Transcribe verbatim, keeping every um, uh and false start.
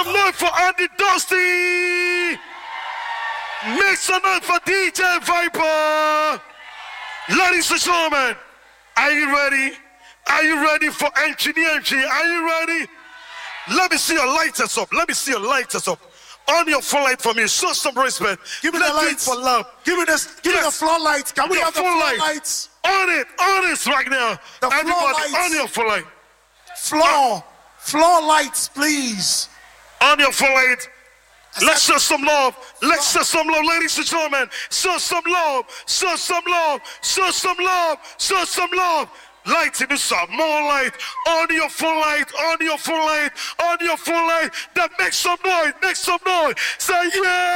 some noise for Andy Dusty. Make some noise for D J Viper. Ladies and gentlemen, are you ready? Are you ready for Engineer G? Are you ready? Let me see your lighters up. Let me see your lighters up. On your full light for me. Show some respect. Give me Let's the do it lights. for love. Give me this. Give Yes. me the floor lights. Can we Your have the full floor light. lights? On it. On it right now. The floor Everybody lights. on your full light. Floor. Floor lights, please. On your full light. Let's show some love. Let's show some love, ladies and gentlemen. Show some love. Show some love. Show some love. Show some love. Light in this up. More light. On your full light. On your full light. On your full light. That makes some noise. Make some noise. Say yeah.